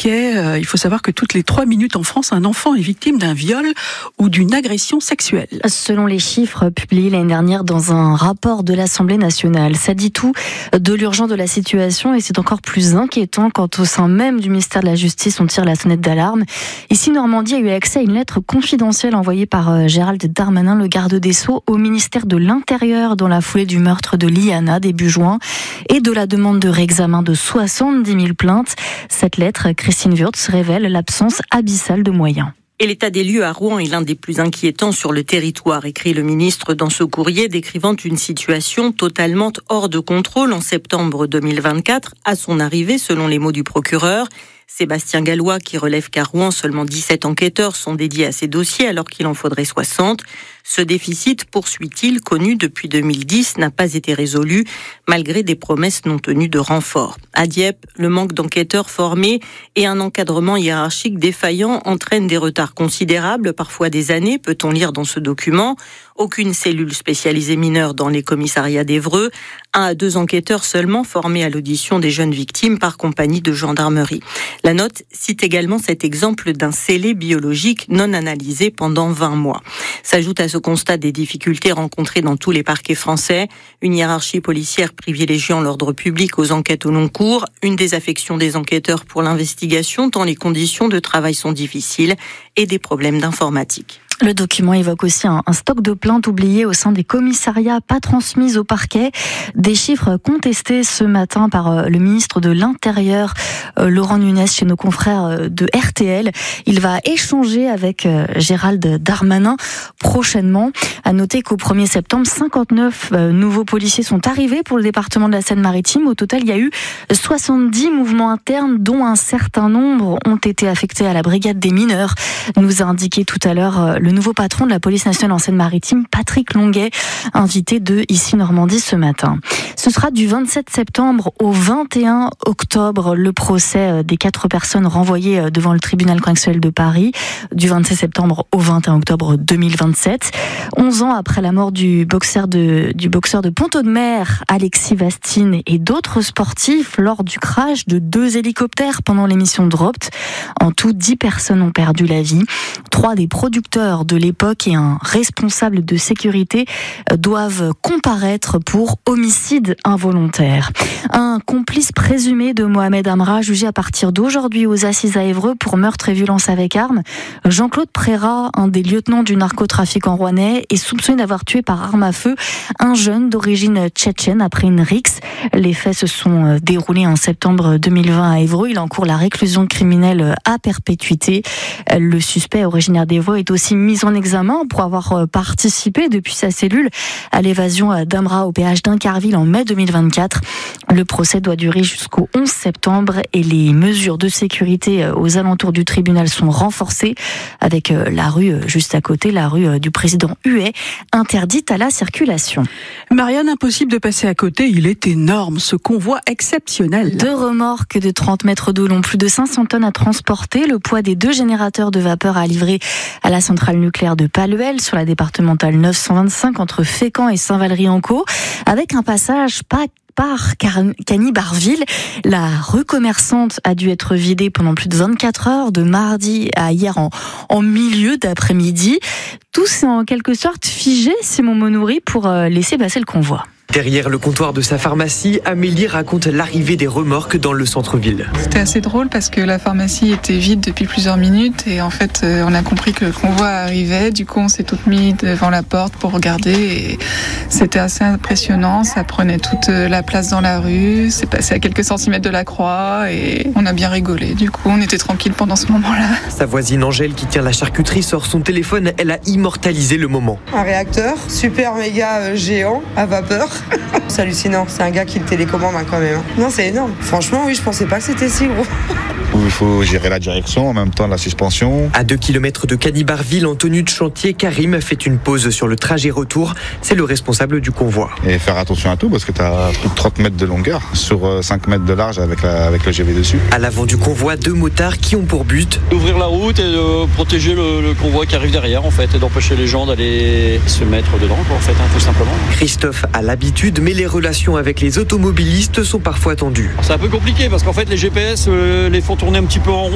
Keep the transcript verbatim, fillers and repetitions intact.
parquet. Il faut savoir que toutes les trois minutes en France, un enfant est victime d'un viol ou d'une agression sexuelle. Selon les chiffres publiés l'année dernière dans un rapport de l'Assemblée nationale, ça dit tout de l'urgence de la situation et c'est encore plus inquiétant quand au sein même du ministère de la Justice on tire la sonnette d'alarme. Ici, Normandie a eu accès à une lettre confidentielle envoyée par Gérald Darmanin, le garde des Sceaux, au ministère de l'Intérieur dans la foulée du meurtre de Liana début juin et de la demande de réexamen de soixante-dix mille plaintes. Cette lettre, Christine Wurtz, révèle l'absence abyssale de moyens. Et l'état des lieux à Rouen est l'un des plus inquiétants sur le territoire, écrit le ministre dans ce courrier décrivant une situation totalement hors de contrôle en septembre deux mille vingt-quatre, à son arrivée, selon les mots du procureur. Sébastien Gallois, qui relève qu'à Rouen, seulement dix-sept enquêteurs sont dédiés à ces dossiers alors qu'il en faudrait soixante. Ce déficit, poursuit-il, connu depuis deux mille dix, n'a pas été résolu malgré des promesses non tenues de renfort. À Dieppe, le manque d'enquêteurs formés et un encadrement hiérarchique défaillant entraînent des retards considérables, parfois des années, peut-on lire dans ce document. Aucune cellule spécialisée mineure dans les commissariats d'Évreux, un à deux enquêteurs seulement formés à l'audition des jeunes victimes par compagnie de gendarmerie. La note cite également cet exemple d'un scellé biologique non analysé pendant vingt mois. S'ajoute à ce constat des difficultés rencontrées dans tous les parquets français, une hiérarchie policière privilégiant l'ordre public aux enquêtes au long cours, une désaffection des enquêteurs pour l'investigation tant les conditions de travail sont difficiles et des problèmes d'informatique. Le document évoque aussi un, un stock de plaintes oubliées au sein des commissariats pas transmises au parquet. Des chiffres contestés ce matin par euh, le ministre de l'Intérieur, euh, Laurent Nunez, chez nos confrères euh, de R T L. Il va échanger avec euh, Gérald Darmanin prochainement. À noter qu'au premier septembre, cinquante-neuf euh, nouveaux policiers sont arrivés pour le département de la Seine-Maritime. Au total, il y a eu soixante-dix mouvements internes, dont un certain nombre ont été affectés à la brigade des mineurs, nous a indiqué tout à l'heure euh, le Le nouveau patron de la police nationale en Seine-Maritime, Patrick Longuet, invité de Ici Normandie ce matin. Ce sera du vingt-sept septembre au vingt et un octobre le procès des quatre personnes renvoyées devant le tribunal correctionnel de Paris, du vingt-sept septembre au vingt et un octobre deux mille vingt-sept. Onze ans après la mort du boxeur de, du boxeur de Pont-Audemer, Alexis Vastine, et d'autres sportifs lors du crash de deux hélicoptères pendant l'émission Dropped. En tout, dix personnes ont perdu la vie. Trois des producteurs de l'époque et un responsable de sécurité doivent comparaître pour homicide involontaire. Un complice présumé de Mohamed Amra, jugé à partir d'aujourd'hui aux assises à Évreux pour meurtre et violence avec arme. Jean-Claude Préra, un des lieutenants du narcotrafic en rouennais, est soupçonné d'avoir tué par arme à feu un jeune d'origine tchétchène après une rixe. Les faits se sont déroulés en septembre deux mille vingt à Évreux. Il encourt la réclusion criminelle à perpétuité. Le suspect originaire d'Évreux est aussi mis en examen pour avoir participé depuis sa cellule à l'évasion d'Amra au péage d'Incarville en mai deux mille vingt-quatre. Le procès doit durer jusqu'au onze septembre et les mesures de sécurité aux alentours du tribunal sont renforcées avec la rue juste à côté, la rue du président Huet, interdite à la circulation. Marianne, impossible de passer à côté, il est énorme, ce convoi exceptionnel. Deux remorques de trente mètres de long, plus de cinq cents tonnes à transporter, le poids des deux générateurs de vapeur à livrer à la centrale nucléaire de Palluel sur la départementale neuf cent vingt-cinq entre Fécamp et Saint-Valery-en-Caux, avec un passage pas par Cagny-Barville. La rue commerçante a dû être vidée pendant plus de vingt-quatre heures, de mardi à hier en, en milieu d'après-midi. Tout s'est en quelque sorte figé, Simon Monoury, pour laisser passer le convoi. Derrière le comptoir de sa pharmacie, Amélie raconte l'arrivée des remorques dans le centre-ville. C'était assez drôle parce que la pharmacie était vide depuis plusieurs minutes et en fait on a compris que le convoi arrivait. Du coup on s'est toutes mis devant la porte pour regarder et c'était assez impressionnant. Ça prenait toute la place dans la rue, c'est passé à quelques centimètres de la croix et on a bien rigolé. Du coup on était tranquille pendant ce moment-là. Sa voisine Angèle qui tient la charcuterie sort son téléphone, elle a immortalisé le moment. Un réacteur super méga géant à vapeur. C'est hallucinant, c'est un gars qui le télécommande hein, quand même. Non, c'est énorme. Franchement, oui, je pensais pas que c'était si gros. Il faut gérer la direction, en même temps la suspension. À deux kilomètres de Cagny-Barville, en tenue de chantier, Karim fait une pause sur le trajet retour. C'est le responsable du convoi. Et faire attention à tout, parce que tu as plus de trente mètres de longueur, sur cinq mètres de large avec, la, avec le G V dessus. À l'avant du convoi, deux motards qui ont pour but d'ouvrir la route et de protéger le, le convoi qui arrive derrière, en fait, et d'empêcher les gens d'aller se mettre dedans, quoi, en fait, hein, tout simplement. Christophe a l'habitude, mais les relations avec les automobilistes sont parfois tendues. C'est un peu compliqué, parce qu'en fait, les G P S euh, les font tourner un petit peu en rond.